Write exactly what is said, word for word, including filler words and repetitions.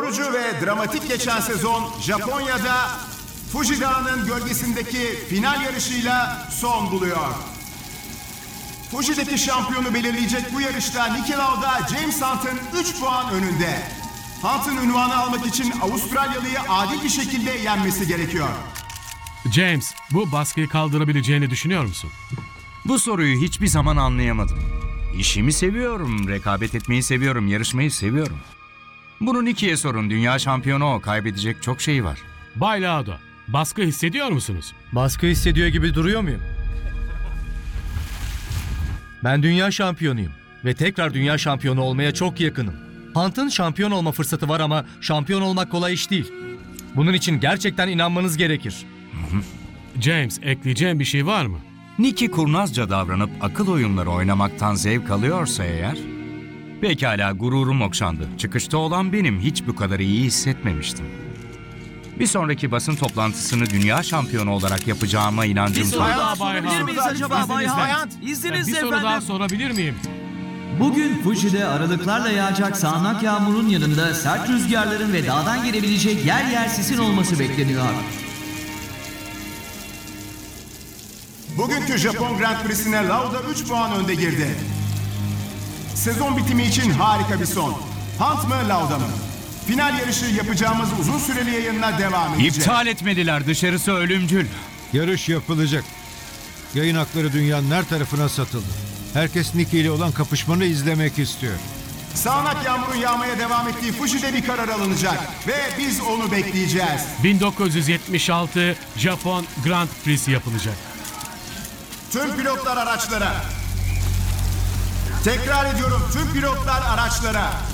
Yorucu ve dramatik geçen sezon Japonya'da Fuji Dağı'nın gölgesindeki final yarışıyla son buluyor. Fuji'deki şampiyonu belirleyecek bu yarışta Niki Lauda James Hunt'ın üç puan önünde. Hunt'ın unvanı almak için Avustralyalı'yı adil bir şekilde yenmesi gerekiyor. James, bu baskıyı kaldırabileceğini düşünüyor musun? Bu soruyu hiçbir zaman anlayamadım. İşimi seviyorum, rekabet etmeyi seviyorum, yarışmayı seviyorum. Bunu Niki'ye sorun, dünya şampiyonu o, kaybedecek çok şey var. Bay Lauda, baskı hissediyor musunuz? Baskı hissediyor gibi duruyor muyum? Ben dünya şampiyonuyum ve tekrar dünya şampiyonu olmaya çok yakınım. Hunt'ın şampiyon olma fırsatı var ama şampiyon olmak kolay iş değil. Bunun için gerçekten inanmanız gerekir. James, ekleyeceğin bir şey var mı? Niki kurnazca davranıp akıl oyunları oynamaktan zevk alıyorsa eğer... Pekala, gururum okşandı. Çıkışta olan benim, hiç bu kadar iyi hissetmemiştim. Bir sonraki basın toplantısını dünya şampiyonu olarak yapacağıma inancım Bir soru tam. daha Bay sorabilir Hunt. miyiz acaba Bay Hunt? Bir İzninizle soru efendim. daha sorabilir miyim? Bugün Fuji'de aralıklarla yağacak sağanak yağmurun yanında sert rüzgarların ve dağdan gelebilecek yer yer sisin olması bekleniyor. Bugünkü Japon Grand Prix'sine Lauda üç puan önde girdi. Sezon bitimi için harika bir son. Hunt mı Lauda mı? Final yarışı yapacağımız uzun süreli yayınla devam edecek. İptal etmediler, dışarısı ölümcül. Yarış yapılacak. Yayın hakları dünyanın her tarafına satıldı. Herkes Niki ile olan kapışmanı izlemek istiyor. Sağanak yağmurun yağmaya devam ettiği Fuji'de bir karar alınacak ve biz onu bekleyeceğiz. bin dokuz yüz yetmiş altı Japon Grand Prix'si yapılacak. Tüm pilotlar araçlara. Tekrar ediyorum, tüm pilotlar araçlara.